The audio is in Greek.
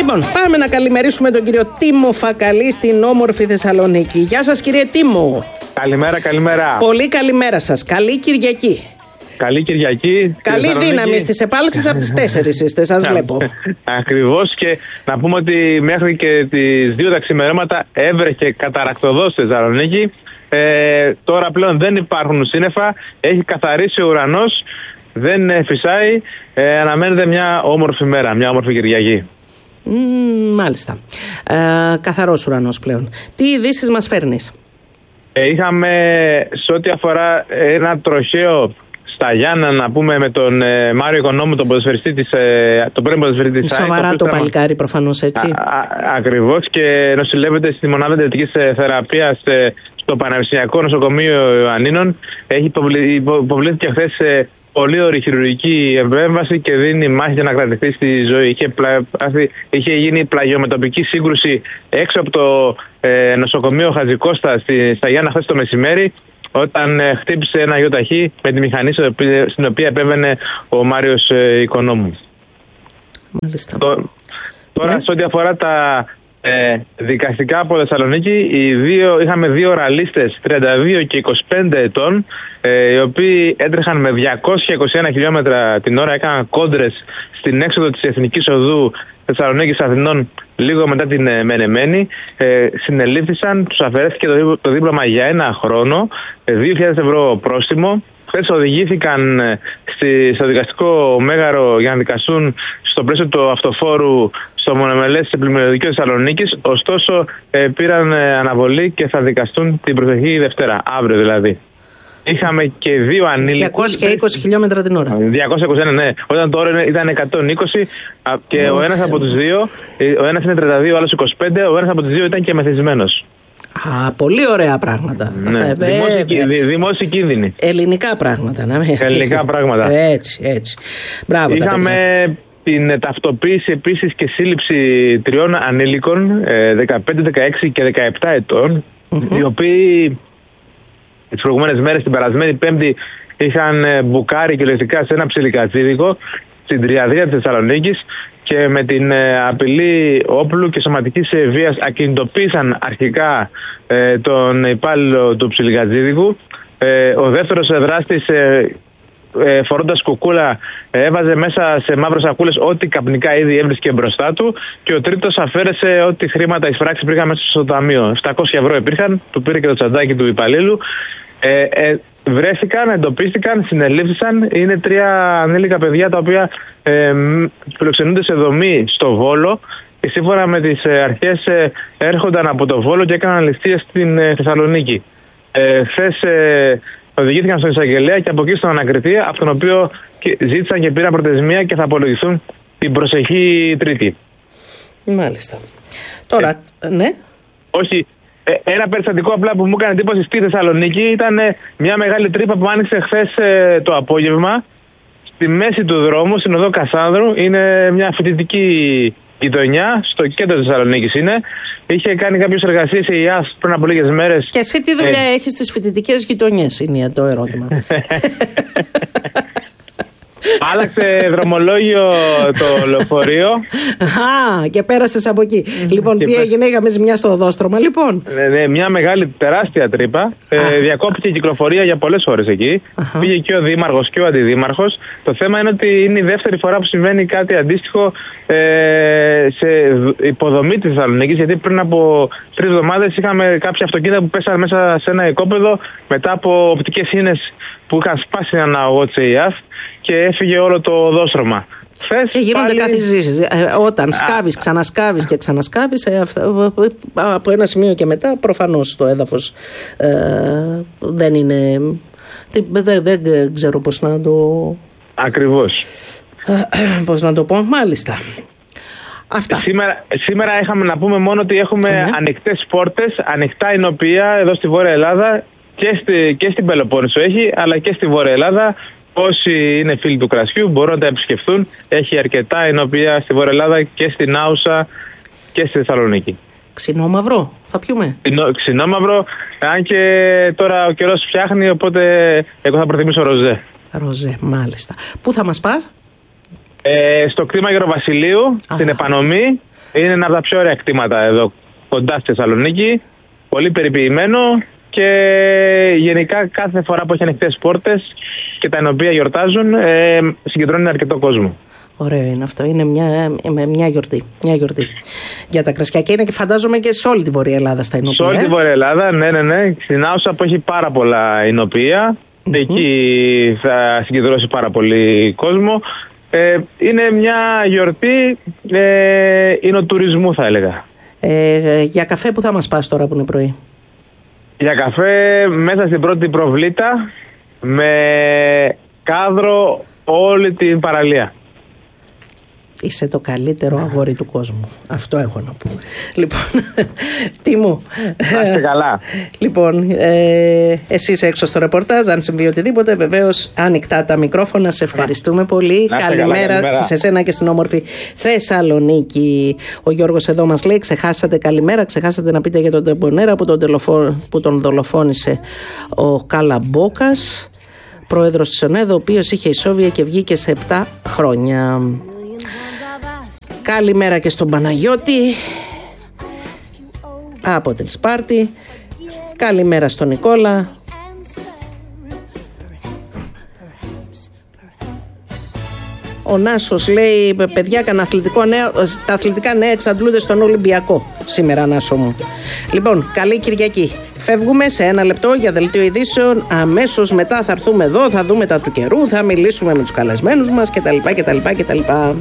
Λοιπόν, πάμε να καλημερίσουμε τον κύριο Τίμο Φακαλή στην όμορφη Θεσσαλονίκη. Γεια σας, κύριε Τίμο. Καλημέρα, καλημέρα. Πολύ καλημέρα σας. Καλή Κυριακή. Καλή Κυριακή. Καλή δύναμη στις επάλξεις από τις 4 είστε, σας βλέπω. Ακριβώς, και να πούμε ότι μέχρι και τις 2 τα ξημερώματα έβρεχε καταρακτωδώς στη Θεσσαλονίκη. Τώρα πλέον δεν υπάρχουν σύννεφα, έχει καθαρίσει ο ουρανός, δεν φυσάει, αναμένεται μια όμορφη μέρα, μια όμορφη Κυριακή. Μάλιστα. Καθαρός ουρανός πλέον. Τι ειδήσεις μας φέρνεις? Είχαμε σε ό,τι αφορά ένα τροχαίο στα Γιάννα, να πούμε, με τον Μάριο Οικονόμου, τον ποδοσφαιριστή τον πρώην ποδοσφαιριστή της ΑΕΚ. Σοβαρά το παλικάρι, προφανώς, έτσι. Ακριβώς, και νοσηλεύεται στη μονάδα εντατικής θεραπείας στο Πανεπιστημιακό Νοσοκομείο Ιωαννίνων. Υποβλήθηκε χθες πολύ ωραία χειρουργική επέμβαση και δίνει μάχη για να κρατηθεί στη ζωή. Είχε γίνει πλαγιομετωπική σύγκρουση έξω από το νοσοκομείο Χατζικώστα στα Γιάννα χθες το μεσημέρι, όταν χτύπησε ένα γιοταχή με τη μηχανή στην οποία επέβαινε ο Μάριος Οικονόμου. Μάλιστα. Τώρα, σε ό,τι αφορά τα δικαστικά από Θεσσαλονίκη, είχαμε 2 ραλίστες 32 και 25 ετών, οι οποίοι έτρεχαν με 221 χιλιόμετρα την ώρα, έκαναν κόντρες στην έξοδο της Εθνικής Οδού Θεσσαλονίκης Αθηνών λίγο μετά την Μενεμένη. Συνελήφθησαν, τους αφαιρέθηκε το δίπλωμα για 1 χρόνο, 2.000 ευρώ πρόστιμο. Χθες οδηγήθηκαν στο δικαστικό μέγαρο για να δικαστούν στο πλαίσιο του αυτοφόρου στο Μονομελές Πλημμυριωδικείο Θεσσαλονίκης. Ωστόσο, πήραν αναβολή και θα δικαστούν την προσεχή Δευτέρα, αύριο δηλαδή. Είχαμε και 2 ανήλικους. 220 χιλιόμετρα την ώρα. 221, ναι. Όταν το όρο ήταν 120 και ο ένας από τους δύο, ο ένας είναι 32, ο άλλος 25, ο ένας από τους δύο ήταν και μεθυσμένος. Πολύ ωραία πράγματα. Ναι. Δημόσιοι κίνδυνοι. Ελληνικά πράγματα. Ελληνικά πράγματα. Έτσι. Μπράβο. Είχαμε την ταυτοποίηση επίσης και σύλληψη 3 ανήλικων 15, 16 και 17 ετών, οι οποίοι τις προηγούμενες μέρες, την περασμένη Πέμπτη, είχαν μπουκάρει κυριολεκτικά σε ένα ψιλικατσίδικο στην Τριαδία της Θεσσαλονίκης και με την απειλή όπλου και σωματικής βίας ακινητοποίησαν αρχικά τον υπάλληλο του ψιλικατσίδικου. Ο δεύτερος δράστης, φορώντας κουκούλα, έβαζε μέσα σε μαύρες σακούλες ό,τι καπνικά ήδη έβρισκε μπροστά του, και ο τρίτος αφαίρεσε ό,τι χρήματα εισπράξει πήγαν μέσα στο ταμείο. 700 ευρώ υπήρχαν, του πήρε και το τσαντάκι του υπαλλήλου. Βρέθηκαν, εντοπίστηκαν, συνελήφθησαν. Είναι 3 ανήλικα παιδιά τα οποία φιλοξενούνται σε δομή στο Βόλο και σύμφωνα με τις αρχές έρχονταν από το Βόλο και έκαναν ληστείες στην Θεσσαλονίκη. Χθες οδηγήθηκαν στον εισαγγελέα και από εκεί στον ανακριτή, από τον οποίο ζήτησαν και πήραν προθεσμία και θα απολογηθούν την προσεχή Τρίτη. Μάλιστα. Τώρα, ναι. Όχι. Ένα περιστατικό απλά που μου έκανε εντύπωση στη Θεσσαλονίκη ήταν μια μεγάλη τρύπα που άνοιξε χθες το απόγευμα στη μέση του δρόμου, στην οδό Κασάνδρου. Είναι μια φοιτητική γειτονιά, στο κέντρο της Θεσσαλονίκης είναι. Είχε κάνει κάποιες εργασίες η ΙΑΣ πριν από λίγες μέρες. Και εσύ τι δουλειά έχεις στις φοιτητικές γειτονιές, είναι το ερώτημα. Άλλαξε δρομολόγιο το λεωφορείο. Και πέρασες από εκεί. Λοιπόν, τι έγινε, είχαμε ζημιά στο οδόστρωμα, λοιπόν. Ναι, μια μεγάλη τεράστια τρύπα. Διακόπηκε η κυκλοφορία για πολλές ώρες εκεί. Πήγε και ο δήμαρχος και ο αντιδήμαρχος. Το θέμα είναι ότι είναι η δεύτερη φορά που συμβαίνει κάτι αντίστοιχο σε υποδομή της Θεσσαλονίκης. Γιατί πριν από 3 εβδομάδες είχαμε κάποια αυτοκίνητα που πέσαν μέσα σε ένα οικόπεδο μετά από οπτικές ίνες που είχαν σπάσει ένα αγωγό της ΕΙΑΣ και έφυγε όλο το οδόστρωμα. Και γίνονται καθιζήσεις. Όταν σκάβεις, ξανασκάβεις και ξανασκάβεις, από ένα σημείο και μετά προφανώς το έδαφος δεν είναι. Δεν ξέρω πώς να το. Ακριβώς. Πώς να το πω, μάλιστα. Αυτά. Σήμερα είχαμε να πούμε μόνο ότι έχουμε ανοιχτές πόρτες, ανοιχτά εινοποιεία εδώ στη Βόρεια Ελλάδα και στην Πελοπόννησο έχει, αλλά και στη Βόρεια Ελλάδα. Όσοι είναι φίλοι του κρασιού μπορούν να τα επισκεφθούν. Έχει αρκετά εινοποιεία στη Βόρεια Ελλάδα και στην Άουσα και στη Θεσσαλονίκη. Ξινόμαυρο, θα πιούμε. Ξινόμαυρο, αν και τώρα ο καιρός φτιάχνει, οπότε εγώ θα προτιμήσω ροζέ. Ροζέ, μάλιστα. Πού θα μας πας? Στο κτήμα Γεροβασιλείου, στην Επανομή. Είναι ένα από τα πιο ωραία κτήματα εδώ κοντά στη Θεσσαλονίκη. Πολύ περιποιημένο και γενικά κάθε φορά που έχει ανοιχτές πόρτες και τα ενοπία γιορτάζουν, συγκεντρώνει αρκετό κόσμο. Ωραίο είναι αυτό. Είναι μια γιορτή. Μια γιορτή για τα κρασιά. Και είναι και φαντάζομαι και σε όλη τη Βόρεια Ελλάδα στα ενοπία. Σε όλη τη Βόρεια Ελλάδα, ναι. Στην Άουσα που έχει πάρα πολλά ενοπία. Εκεί θα συγκεντρώσει πάρα πολύ κόσμο. Είναι μια γιορτή εινοτουρισμού, θα έλεγα. Για καφέ που θα μας πας τώρα που είναι πρωί? Για καφέ μέσα στην πρώτη προβλήτα με κάδρο όλη την παραλία. Είσαι το καλύτερο αγόρι του κόσμου. Αυτό έχω να πω. Λοιπόν, τι μου. Άστε καλά. Λοιπόν, εσύ είσαι έξω στο ρεπορτάζ. Αν συμβεί οτιδήποτε, βεβαίως ανοιχτά τα μικρόφωνα. Σε ευχαριστούμε πολύ. Καλημέρα και σε σένα και στην όμορφη Θεσσαλονίκη. Ο Γιώργος εδώ μας λέει: ξεχάσατε καλημέρα, ξεχάσατε να πείτε για τον Τεμπονέρα που τον δολοφόνησε ο Καλαμπόκας, πρόεδρος της ΟΝΕΔ, ο οποίος είχε ισόβια και βγήκε σε 7 χρόνια. Καλημέρα και στον Παναγιώτη από την Σπάρτη. Καλημέρα στον Νικόλα. Ο Νάσος λέει: παιδιά, τα αθλητικά νέα εξαντλούνται στον Ολυμπιακό σήμερα, Νάσο μου. Λοιπόν, καλή Κυριακή. Φεύγουμε σε 1 λεπτό για δελτίο ειδήσεων. Αμέσως μετά θα έρθουμε εδώ, θα δούμε τα του καιρού, θα μιλήσουμε με τους καλεσμένους μας κτλ.